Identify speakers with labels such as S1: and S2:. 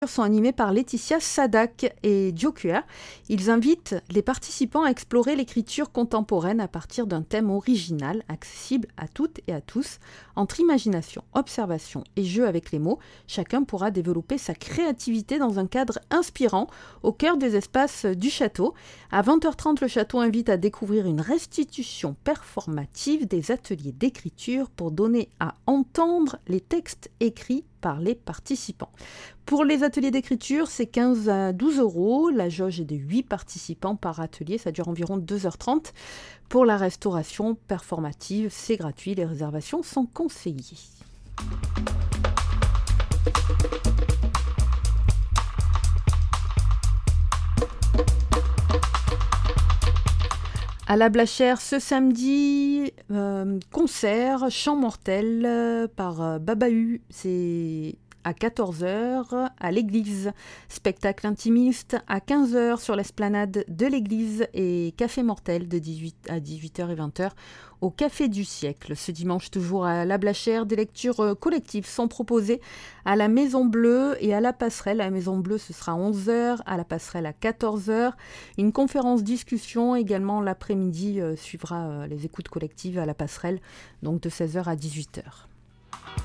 S1: sont animés par Laetitia Sadak et Diokuer. Ils invitent les participants à explorer l'écriture contemporaine à partir d'un thème original, accessible à toutes et à tous. Entre imagination, observation et jeu avec les mots, chacun pourra développer sa créativité dans un cadre inspirant au cœur des espaces du château. À 20h30, le château invite à découvrir une restitution performative des ateliers d'écriture pour donner à entendre les textes écrits par les participants. Pour les ateliers d'écriture, c'est 15 à 12 euros. La jauge est de 8 participants par atelier. Ça dure environ 2h30. Pour la restauration performative, c'est gratuit. Les réservations sont conseillées. À la Blachère, ce samedi, concert Chant mortel par Babahu. C'est à 14h à l'église. Spectacle intimiste à 15h sur l'esplanade de l'église et café mortel de 18 à 18h et 20h au Café du Siècle. Ce dimanche, toujours à la Blachère, des lectures collectives sont proposées à la Maison Bleue et à la Passerelle. À la Maison Bleue, ce sera à 11h, à la Passerelle à 14h. Une conférence discussion également l'après-midi suivra les écoutes collectives à la Passerelle, donc de 16h à 18h.